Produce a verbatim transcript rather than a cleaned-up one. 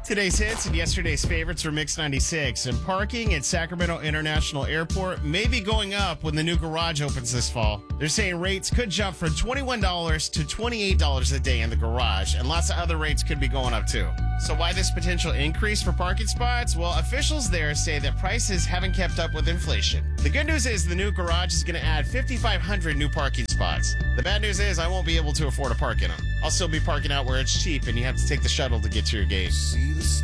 Today's hits and yesterday's favorites for Mix ninety-six. And parking at Sacramento International Airport may be going up when the new garage opens this fall. They're saying rates could jump from twenty-one dollars to twenty-eight dollars a day in the garage, and lots of other rates could be going up too. So why this potential increase for parking spots? Well, officials there say that prices haven't kept up with inflation. The good news is the new garage is going to add fifty-five hundred new parking spots. The bad news is I won't be able to afford to park in them. I'll still be parking out where it's cheap and you have to take the shuttle to get to your gate. See the